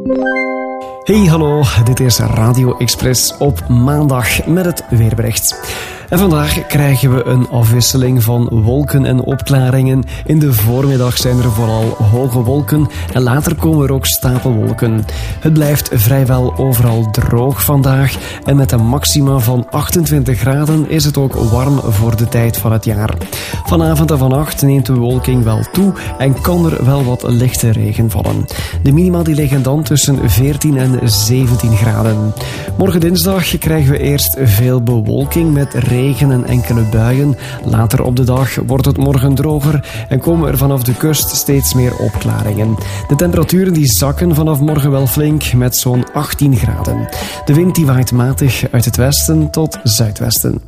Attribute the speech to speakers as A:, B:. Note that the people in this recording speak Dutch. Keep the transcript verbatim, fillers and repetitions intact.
A: Hey, hallo, dit is Radio Express op maandag met het weerbericht. En vandaag krijgen we een afwisseling van wolken en opklaringen. In de voormiddag zijn er vooral hoge wolken en later komen er ook stapelwolken. Het blijft vrijwel overal droog vandaag en met een maxima van achtentwintig graden is het ook warm voor de tijd van het jaar. Vanavond en vannacht neemt de bewolking wel toe en kan er wel wat lichte regen vallen. De minima die liggen dan tussen veertien en zeventien graden. Morgen dinsdag krijgen we eerst veel bewolking met regen en enkele buien. Later op de dag wordt het morgen droger en komen er vanaf de kust steeds meer opklaringen. De temperaturen die zakken vanaf morgen wel flink met zo'n achttien graden. De wind die waait matig uit het westen tot zuidwesten.